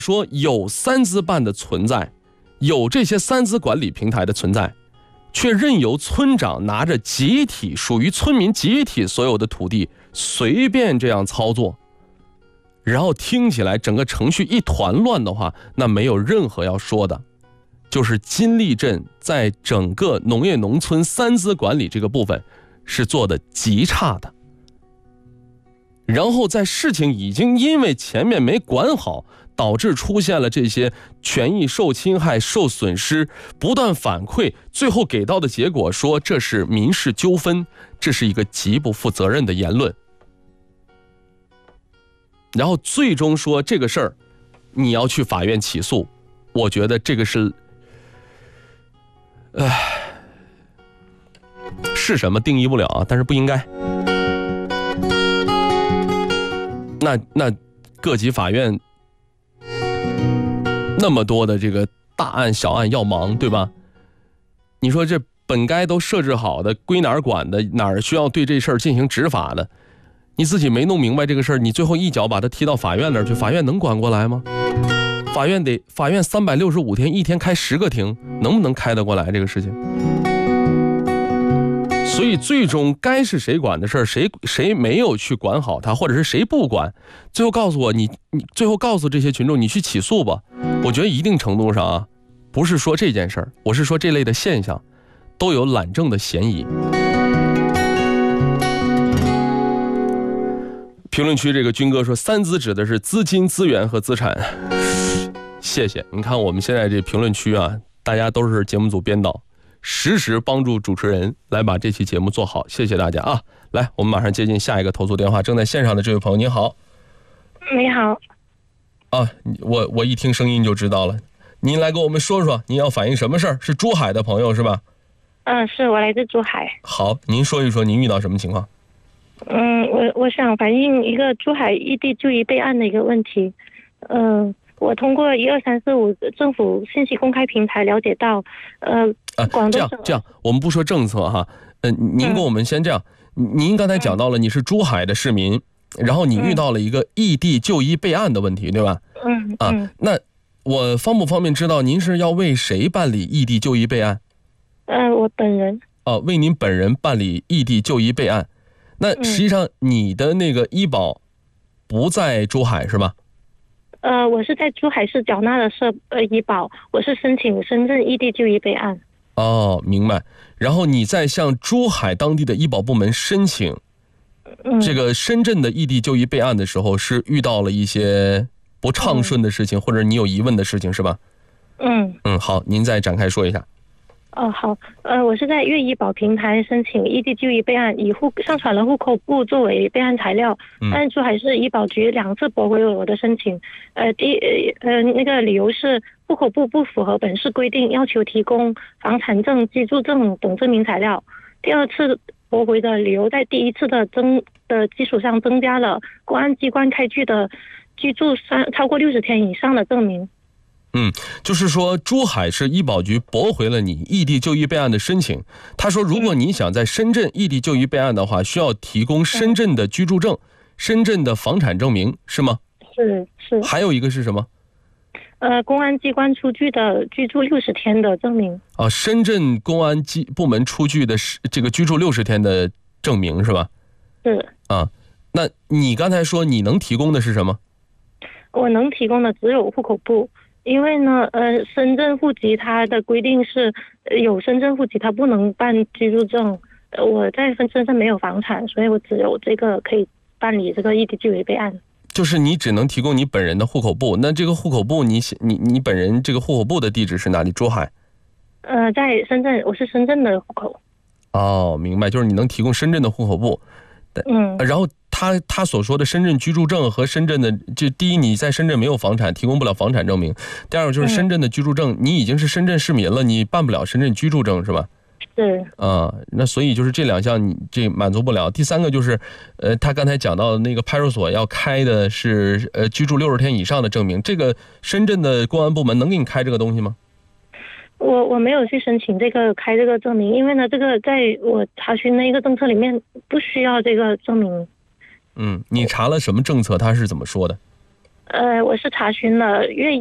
说有三资办的存在，有这些三资管理平台的存在，却任由村长拿着集体属于村民集体所有的土地随便这样操作，然后听起来整个程序一团乱的话，那没有任何要说的，就是金利镇在整个农业农村三资管理这个部分是做的极差的。然后在事情已经因为前面没管好，导致出现了这些权益受侵害、受损失，不断反馈，最后给到的结果说这是民事纠纷，这是一个极不负责任的言论。然后最终说这个事儿你要去法院起诉，我觉得这个是是什么定义不了啊，但是不应该。那各级法院那么多的这个大案小案要忙，对吧？你说这本该都设置好的，归哪儿管的，哪儿需要对这事儿进行执法的，你自己没弄明白这个事儿，你最后一脚把它踢到法院那儿去，法院能管过来吗？法院365天，一天开10个庭，能不能开得过来这个事情？所以最终该是谁管的事儿，谁没有去管好它，或者是谁不管，最后告诉我你最后告诉这些群众你去起诉吧。我觉得一定程度上啊，不是说这件事儿，我是说这类的现象都有懒政的嫌疑。评论区这个军哥说，三资指的是资金、资源和资产。谢谢。你看我们现在这评论区啊，大家都是节目组编导，实时帮助主持人来把这期节目做好，谢谢大家啊！来，我们马上接进下一个投诉电话，正在线上的这位朋友，您好。 你好。 啊，我一听声音就知道了，您来跟我们说说，您要反映什么事儿？是珠海的朋友是吧？ 是，我来自珠海。 好，您说一说您遇到什么情况？ 我想反映一个珠海异地就医备案的一个问题。我通过12345政府信息公开平台了解到，广东省这样，我们不说政策哈，您跟我们先这样，您刚才讲到了你是珠海的市民，然后你遇到了一个异地就医备案的问题，对吧？那我方不方便知道您是要为谁办理异地就医备案？ 我本人。 为您本人办理异地就医备案。那实际上你的那个医保不在珠海是吧？ 我是在珠海市缴纳的医保，我是申请深圳异地就医备案。 明白。然后你在向珠海当地的医保部门申请这个深圳的异地就医备案的时候，是遇到了一些不畅顺的事情，或者你有疑问的事情是吧？好，您再展开说一下。 好，我是在粤医保平台申请异地就医备案，上传了户口簿作为备案材料，但珠海市医保局2次驳回了我的申请。那个理由是户口簿不符合本市规定，要求提供房产证、居住证等证明材料。第2次驳回的理由在第1次的基础上增加了公安机关开具的居住超过60天以上的证明。 就是说珠海市医保局驳回了你异地就医备案的申请。他说如果你想在深圳异地就医备案的话，需要提供深圳的居住证、深圳的房产证明，是吗？ 是。 还有一个是什么？ 公安机关出具的居住60天的证明。 深圳公安部门出具的这个居住60天的证明是吧？ 是。 那你刚才说你能提供的是什么？ 我能提供的只有户口簿。因为呢，深圳户籍它的规定是，有深圳户籍它不能办居住证。我在深圳没有房产，所以我只有这个可以办理这个异地就医备案。 就是你只能提供你本人的户口簿，那这个户口簿你本人这个户口簿的地址是哪里？珠海？ 在深圳，我是深圳的户口。 明白，就是你能提供深圳的户口簿。然后他所说的深圳居住证和深圳的，就第一你在深圳没有房产，提供不了房产证明；第二个就是深圳的居住证，你已经是深圳市民了，你办不了深圳居住证是吧？ 是。 那所以就是这2项你这满足不了。第3个就是他刚才讲到的那个派出所要开的是居住60天以上的证明，这个深圳的公安部门能给你开这个东西吗？ 我没有去申请开这个证明，因为呢，这个在我查询的一个政策里面不需要这个证明。 你查了什么政策？他是怎么说的？ 我是查询了